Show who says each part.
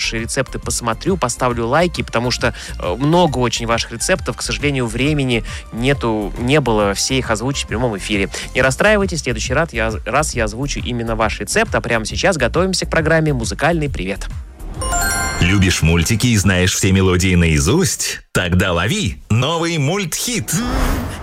Speaker 1: ваши рецепты посмотрю, поставлю лайки, потому что много очень ваших рецептов, к сожалению, времени не было все их озвучить в прямом эфире. Не расстраивайтесь, в следующий раз я озвучу именно ваш рецепт, а прямо сейчас готовимся к программе «Музыкальный привет».
Speaker 2: Любишь мультики и знаешь все мелодии наизусть? Тогда лови новый мультхит.